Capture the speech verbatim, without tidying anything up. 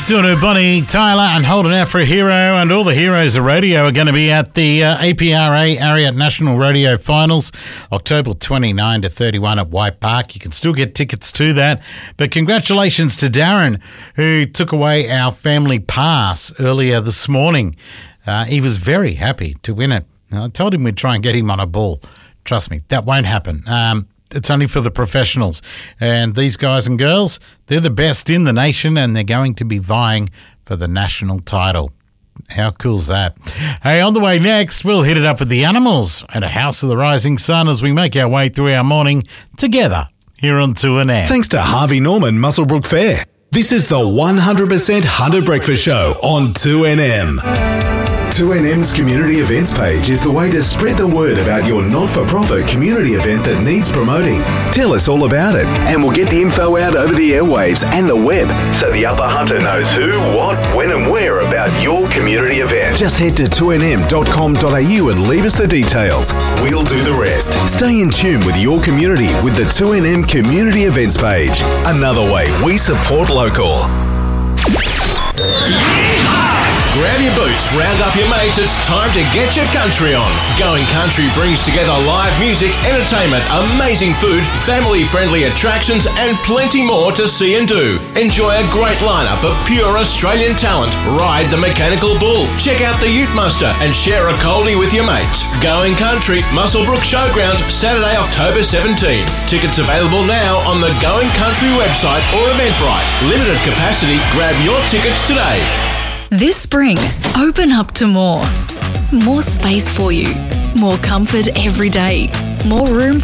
Doing it, Bonnie Tyler and holding out for a hero, and all the heroes of radio are going to be at the uh, A P R A Ariat National Rodeo Finals, October twenty-ninth to thirty-first at White Park. You can still get tickets to that. But congratulations to Darren, who took away our family pass earlier this morning. Uh, he was very happy to win it. I told him we'd try and get him on a ball. Trust me, that won't happen. Um, It's only for the professionals. And these guys and girls, they're the best in the nation, and they're going to be vying for the national title. How cool's that? Hey, on the way next, we'll hit it up with the Animals and a House of the Rising Sun as we make our way through our morning together here on two N M. Thanks to Harvey Norman Muswellbrook Fair. This is the one hundred percent Hunter Breakfast Show on two N M. two N M's community events page is the way to spread the word about your not-for-profit community event that needs promoting. Tell us all about it, and we'll get the info out over the airwaves and the web, so the Upper Hunter knows who, what, when and where about your community event. Just head to two n m dot com dot a u and leave us the details. We'll do the rest. Stay in tune with your community with the two N M community events page. Another way we support local. Grab your boots, round up your mates, it's time to get your country on. Going Country brings together live music, entertainment, amazing food, family-friendly attractions and plenty more to see and do. Enjoy a great lineup of pure Australian talent. Ride the Mechanical Bull, check out the Ute Muster and share a coldie with your mates. Going Country, Muswellbrook Showground, Saturday, October seventeenth. Tickets available now on the Going Country website or Eventbrite. Limited capacity, grab your tickets today. This spring, open up to more. More space for you. More comfort every day. More room